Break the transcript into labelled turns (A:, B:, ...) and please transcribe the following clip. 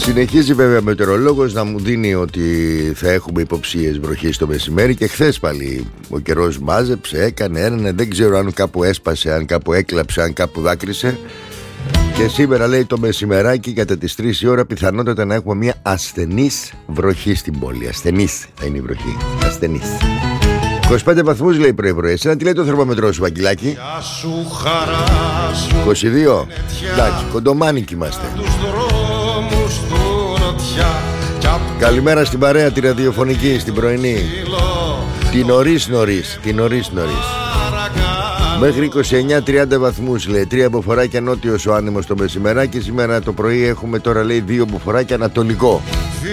A: Συνεχίζει βέβαια ο μετεωρολόγος να μου δίνει ότι θα έχουμε υποψίες βροχής το μεσημέρι. Και χθες πάλι ο καιρός μάζεψε, έκανε, δεν ξέρω αν κάπου έσπασε, αν κάπου έκλαψε, αν κάπου δάκρυσε. Και σήμερα λέει το μεσημεράκι κατά τις 3 η ώρα πιθανότατα να έχουμε μια ασθενής βροχή στην πόλη. Ασθενής θα είναι η βροχή, ασθενής. 25 βαθμούς λέει πρωί-πρωί. Εσένα τι λέει το θερμόμετρό σου, Βαγγελάκη? 22. Εντάξει, κοντομάνικοι είμαστε. Καλημέρα στην παρέα τη ραδιοφωνική, στην πρωινή. Την νωρίς. Μέχρι 29-30 βαθμούς λέει. 3 μποφοράκια νότιος ο άνεμος το μεσημεράκι. Σήμερα το πρωί έχουμε τώρα λέει 2 μποφοράκια ανατολικό.